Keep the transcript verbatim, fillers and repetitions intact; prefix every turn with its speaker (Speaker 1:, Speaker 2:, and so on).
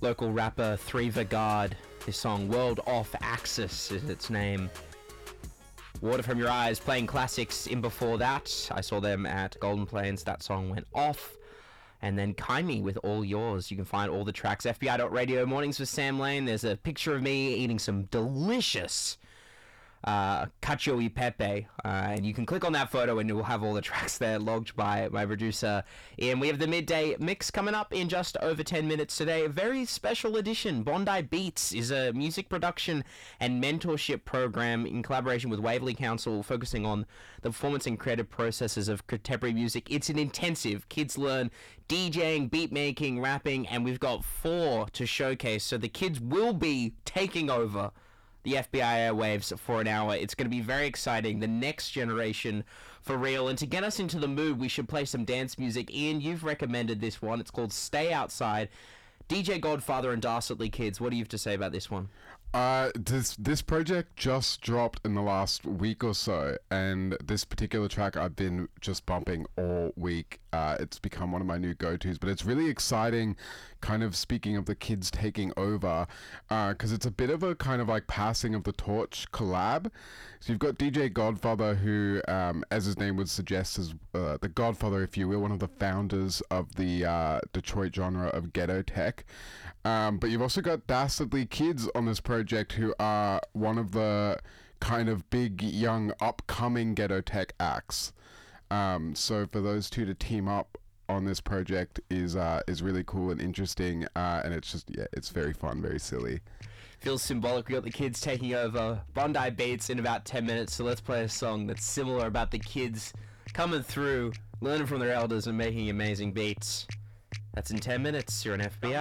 Speaker 1: local rapper Three Vagard. His song World Off Axis is its name. Water From Your Eyes playing classics in before that. I saw them at Golden Plains. That song went off. And then Kaimi with All Yours. You can find all the tracks. F B I dot radio. Mornings with Sam Lane. There's a picture of me eating some delicious uh, cacio e pepe. Uh, and you can click on that photo and it will have all the tracks there logged by my producer Ian. We have the midday mix coming up in just over ten minutes today. A very special edition. Bondi Beats is a music production and mentorship program in collaboration with Waverley Council, focusing on the performance and creative processes of contemporary music. It's an intensive. Kids learn DJing, beat making, rapping, and we've got four to showcase. So the kids will be taking over the F B I airwaves for an hour. It's going to be very exciting. The next generation for real. And to get us into the mood, we should play some dance music. Ian, you've recommended this one. It's called Stay Outside. D J Godfather and Dastardly Kids. What do you have to say about this one?
Speaker 2: Uh, this this project just dropped in the last week or so, and this particular track I've been just bumping all week. Uh, it's become one of my new go-tos, but it's really exciting, kind of speaking of the kids taking over, because uh, it's a bit of a kind of like passing of the torch collab. So you've got D J Godfather, who, um, as his name would suggest, is uh, the Godfather, if you will, one of the founders of the uh, Detroit genre of ghetto tech. Um, but you've also got Dastardly Kids on this project, who are one of the kind of big, young, upcoming ghetto tech acts. Um, so for those two to team up on this project is uh, is really cool and interesting, uh, and it's just, yeah, it's very fun, very silly.
Speaker 1: Feels symbolic. We got the kids taking over. Bondi Beats in about ten minutes, so let's play a song that's similar about the kids coming through, learning from their elders and making amazing beats. That's in ten minutes. You're on F B I.